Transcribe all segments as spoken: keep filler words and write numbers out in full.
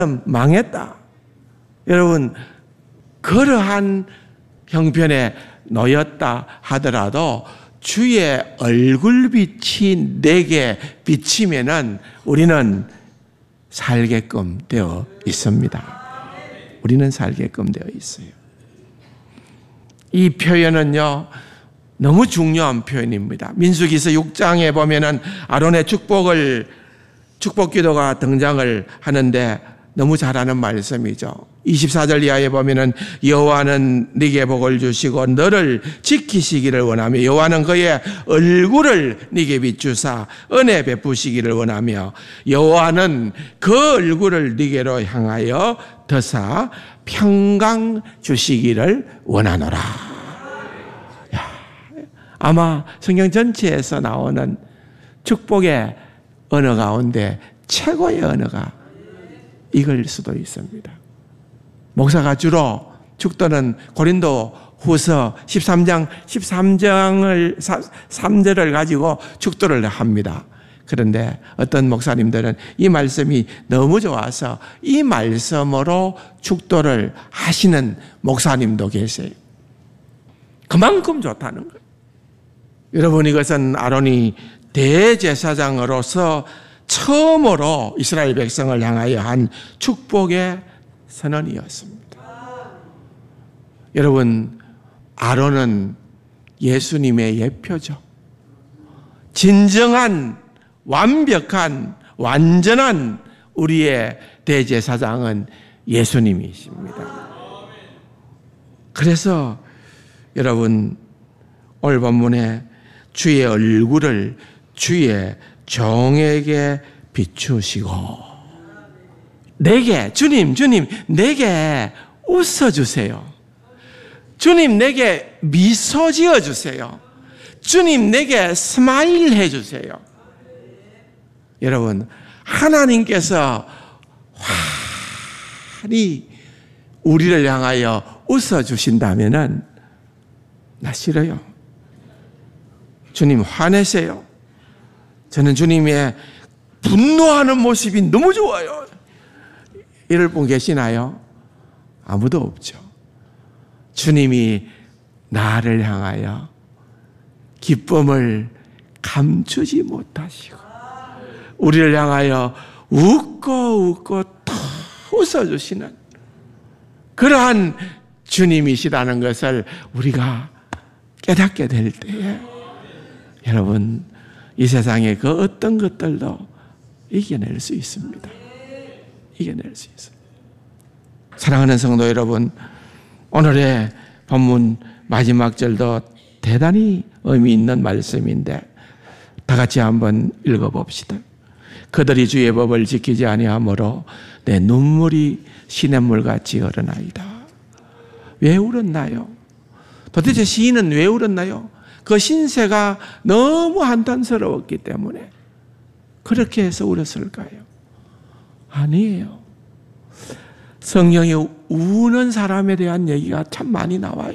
망했다. 여러분, 그러한 형편에 놓였다 하더라도 주의 얼굴빛이 내게 비치면은 우리는 살게끔 되어 있습니다. 우리는 살게끔 되어 있어요. 이 표현은요, 너무 중요한 표현입니다. 민수기서 육 장에 보면은 아론의 축복을, 축복 기도가 등장을 하는데 너무 잘 아는 말씀이죠. 이십사 절 이하에 보면은 여호와는 네게 복을 주시고 너를 지키시기를 원하며 여호와는 그의 얼굴을 네게 비추사 은혜 베푸시기를 원하며 여호와는 그 얼굴을 네게로 향하여 드사 평강 주시기를 원하노라. 야, 아마 성경 전체에서 나오는 축복의 언어 가운데 최고의 언어가 이걸 수도 있습니다. 목사가 주로 축도는 고린도 후서 십삼 장 십삼 장을 삼 절을 가지고 축도를 합니다. 그런데 어떤 목사님들은 이 말씀이 너무 좋아서 이 말씀으로 축도를 하시는 목사님도 계세요. 그만큼 좋다는 거예요. 여러분, 이것은 아론이 대제사장으로서 처음으로 이스라엘 백성을 향하여 한 축복의 선언이었습니다. 여러분, 아론은 예수님의 예표죠. 진정한, 완벽한, 완전한 우리의 대제사장은 예수님이십니다. 그래서 여러분, 오늘 본문에 주의 얼굴을 주의 종에게 비추시고 내게, 주님, 주님, 내게 웃어주세요. 주님, 내게 미소 지어주세요. 주님, 내게 스마일 해주세요. 여러분, 하나님께서 환히 우리를 향하여 웃어주신다면은 나 싫어요. 주님, 화내세요. 저는 주님의 분노하는 모습이 너무 좋아요. 이럴 분 계시나요? 아무도 없죠. 주님이 나를 향하여 기쁨을 감추지 못하시고 우리를 향하여 웃고 웃고 더 웃어주시는 그러한 주님이시라는 것을 우리가 깨닫게 될 때에 여러분, 이 세상의 그 어떤 것들도 이겨낼 수 있습니다. 이겨낼 수 있습니다. 사랑하는 성도 여러분, 오늘의 본문 마지막 절도 대단히 의미 있는 말씀인데 다 같이 한번 읽어봅시다. 그들이 주의 법을 지키지 아니하므로 내 눈물이 시냇물같이 흐르나이다. 왜 울었나요? 도대체 시인은 왜 울었나요? 그 신세가 너무 한탄스러웠기 때문에 그렇게 해서 울었을까요? 아니에요. 성경에 우는 사람에 대한 얘기가 참 많이 나와요.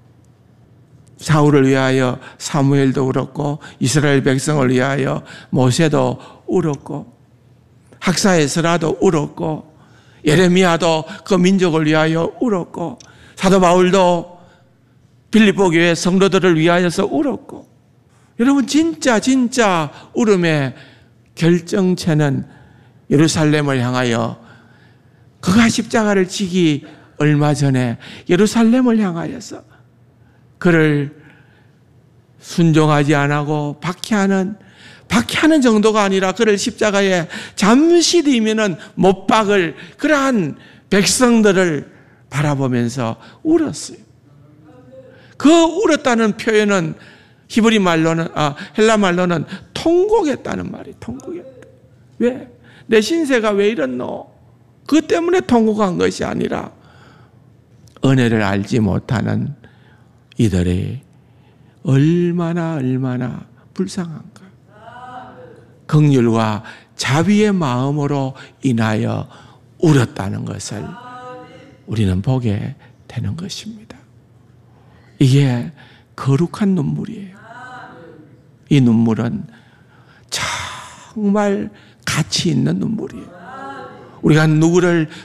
사울을 위하여 사무엘도 울었고 이스라엘 백성을 위하여 모세도 울었고 학사에스라도 울었고 예레미야도 그 민족을 위하여 울었고 사도 바울도 빌립보 교회 성도들을 위하여서 울었고 여러분 진짜 진짜 울음의 결정체는 예루살렘을 향하여 그가 십자가를 지기 얼마 전에 예루살렘을 향하여서 그를 순종하지 않고 박해하는 박해하는 정도가 아니라 그를 십자가에 잠시 뒤면은 못 박을 그러한 백성들을 바라보면서 울었어요. 그 울었다는 표현은 히브리 말로는 아 헬라 말로는 통곡했다는 말이 통곡했다. 왜? 내 신세가 왜 이렇노? 그 때문에 통곡한 것이 아니라 은혜를 알지 못하는 이들이 얼마나 얼마나 불쌍한가. 긍휼과 자비의 마음으로 인하여 울었다는 것을 우리는 보게 되는 것입니다. 이게 거룩한 눈물이에요. 이 눈물은 정말 가치 있는 눈물이에요. 우리가 누구를